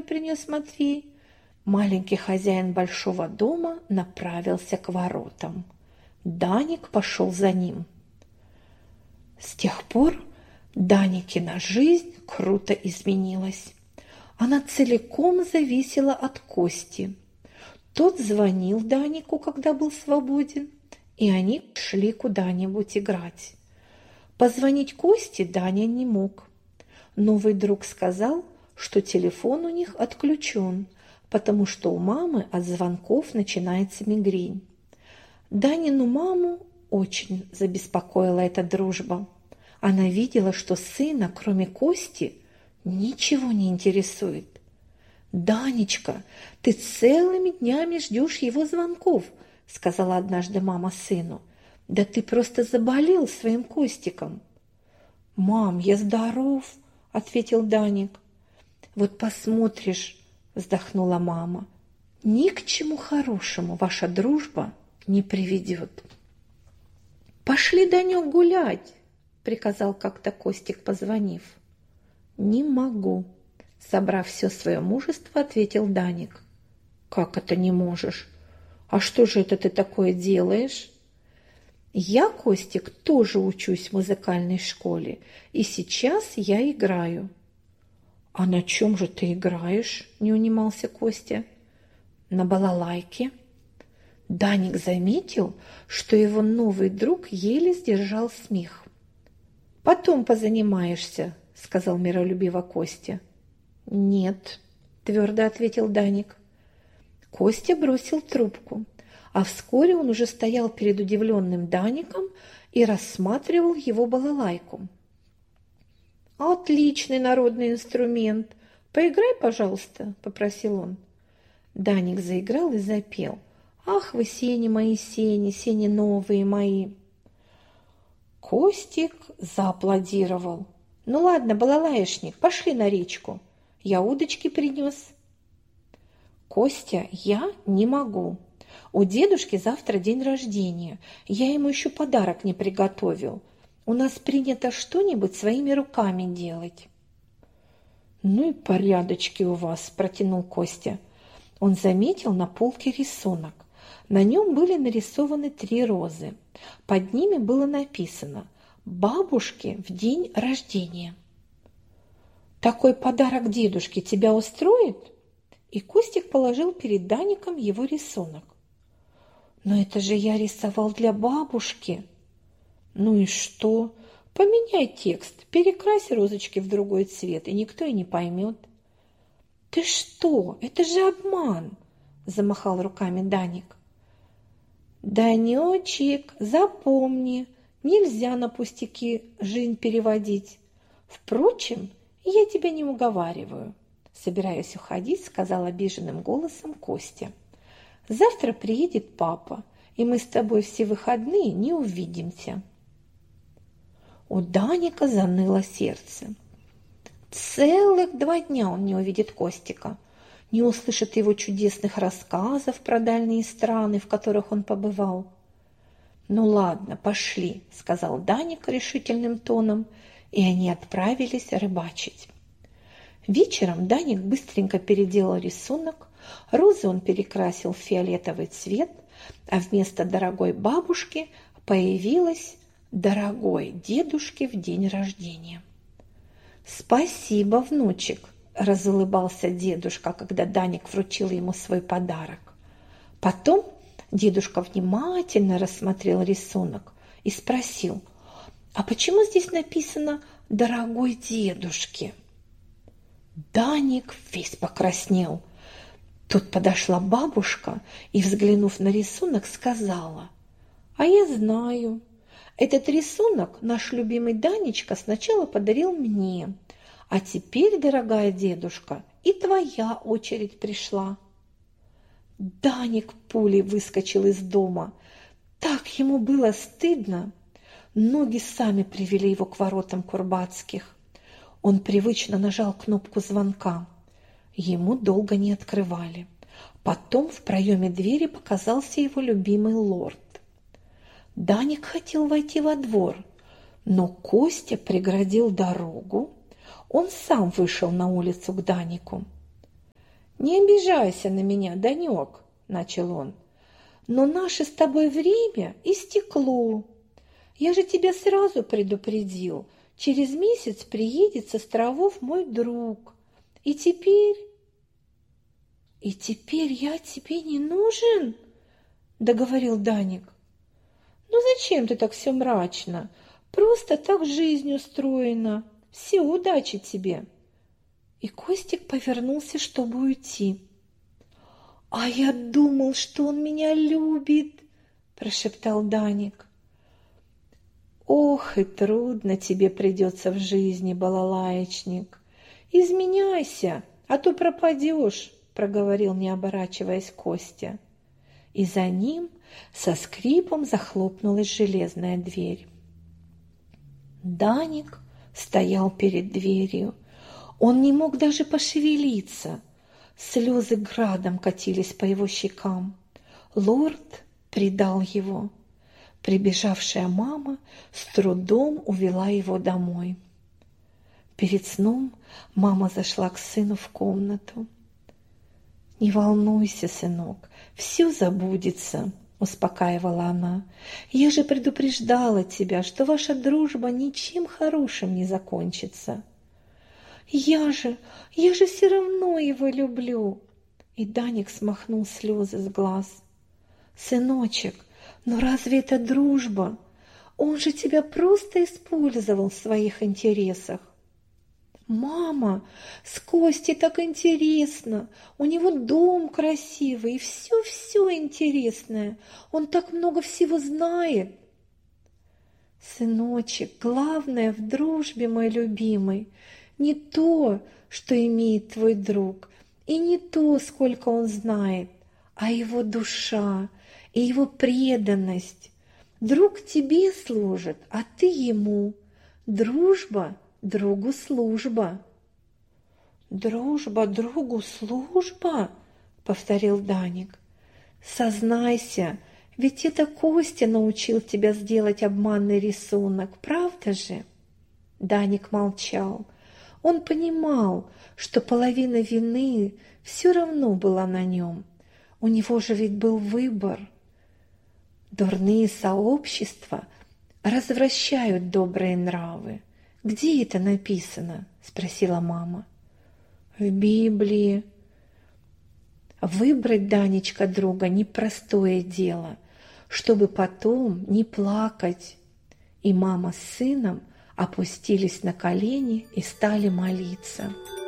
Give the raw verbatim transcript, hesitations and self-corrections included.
принес Матвей, маленький хозяин большого дома направился к воротам. Даник пошел за ним. С тех пор Даникина жизнь круто изменилась. Она целиком зависела от Кости. Тот звонил Данику, когда был свободен, и они шли куда-нибудь играть. Позвонить Косте Даня не мог. Новый друг сказал, что телефон у них отключен, потому что у мамы от звонков начинается мигрень. Данину маму очень забеспокоила эта дружба. Она видела, что сына, кроме Кости, ничего не интересует. «Данечка, ты целыми днями ждешь его звонков», — сказала однажды мама сыну. «Да ты просто заболел своим Костиком». «Мам, я здоров», — ответил Даник. «Вот посмотришь», — вздохнула мама, — «ни к чему хорошему ваша дружба не приведет». «Пошли, Данек, гулять», — приказал как-то Костик, позвонив. «Не могу», — собрав все свое мужество, ответил Даник. «Как это не можешь? А что же это ты такое делаешь?» «Я, Костик, тоже учусь в музыкальной школе, и сейчас я играю». «А на чем же ты играешь?» – не унимался Костя. «На балалайке». Даник заметил, что его новый друг еле сдержал смех. «Потом позанимаешься», – сказал миролюбиво Костя. «Нет», – твердо ответил Даник. Костя бросил трубку, а вскоре он уже стоял перед удивленным Даником и рассматривал его балалайку. «Отличный народный инструмент. Поиграй, пожалуйста», – попросил он. Даник заиграл и запел. «Ах вы, сени мои, сени, сени новые мои». Костик зааплодировал. «Ну ладно, балалаишник, пошли на речку. Я удочки принес». «Костя, я не могу. У дедушки завтра день рождения. Я ему еще подарок не приготовил. У нас принято что-нибудь своими руками делать». «Ну и порядочки у вас», – протянул Костя. Он заметил на полке рисунок. На нем были нарисованы три розы. Под ними было написано «Бабушке в день рождения». «Такой подарок дедушке тебя устроит?» И Костик положил перед Даником его рисунок. «Но это же я рисовал для бабушки». «Ну и что? Поменяй текст, перекрась розочки в другой цвет, и никто и не поймет». «Ты что? Это же обман!» – замахал руками Даник. «Данечек, запомни, нельзя на пустяки жизнь переводить. Впрочем, я тебя не уговариваю», – собираясь уходить, сказал обиженным голосом Костя. «Завтра приедет папа, и мы с тобой все выходные не увидимся». У Даника заныло сердце. Целых два дня он не увидит Костика, не услышит его чудесных рассказов про дальние страны, в которых он побывал. «Ну ладно, пошли», — сказал Даник решительным тоном, и они отправились рыбачить. Вечером Даник быстренько переделал рисунок, розы он перекрасил в фиолетовый цвет, а вместо дорогой бабушки появилась «Дорогой дедушке в день рождения». «Спасибо, внучек», – разулыбался дедушка, когда Даник вручил ему свой подарок. Потом дедушка внимательно рассмотрел рисунок и спросил: «А почему здесь написано «Дорогой дедушке»?» Даник весь покраснел. Тут подошла бабушка и, взглянув на рисунок, сказала: «А я знаю. Этот рисунок наш любимый Данечка сначала подарил мне, а теперь, дорогая дедушка, и твоя очередь пришла». Даник пулей выскочил из дома. Так ему было стыдно. Ноги сами привели его к воротам Курбатских. Он привычно нажал кнопку звонка. Ему долго не открывали. Потом в проеме двери показался его любимый лорд. Даник хотел войти во двор, но Костя преградил дорогу. Он сам вышел на улицу к Данику. «Не обижайся на меня, Данек», – начал он, – «но наше с тобой время истекло. Я же тебя сразу предупредил, через месяц приедет с островов мой друг. И теперь...» «И теперь я тебе не нужен?» – договорил Даник. «Ну зачем ты так все мрачно? Просто так жизнь устроена. Все, удачи тебе!» И Костик повернулся, чтобы уйти. «А я думал, что он меня любит!» – прошептал Даник. «Ох, и трудно тебе придется в жизни, балалаечник! Изменяйся, а то пропадешь!» – проговорил, не оборачиваясь, Костя. И за ним со скрипом захлопнулась железная дверь. Даник стоял перед дверью. Он не мог даже пошевелиться. Слезы градом катились по его щекам. Лорд предал его. Прибежавшая мама с трудом увела его домой. Перед сном мама зашла к сыну в комнату. «Не волнуйся, сынок, все забудется», — успокаивала она. «Я же предупреждала тебя, что ваша дружба ничем хорошим не закончится». «Я же, я же все равно его люблю!» И Даник смахнул слезы с глаз. «Сыночек, но разве это дружба? Он же тебя просто использовал в своих интересах». «Мама, с Костей так интересно, у него дом красивый и все-все интересное, он так много всего знает». «Сыночек, главное в дружбе, мой любимый, не то, что имеет твой друг, и не то, сколько он знает, а его душа и его преданность. Друг тебе служит, а ты ему. Дружба другу служба». «Дружба другу служба?» — повторил Даник. «Сознайся, ведь это Костя научил тебя сделать обманный рисунок, правда же?» Даник молчал. Он понимал, что половина вины все равно была на нем. У него же ведь был выбор. Дурные сообщества развращают добрые нравы. «Где это написано?» – спросила мама. «В Библии». Выбрать, Данечка, друга – непростое дело, чтобы потом не плакать. И мама с сыном опустились на колени и стали молиться.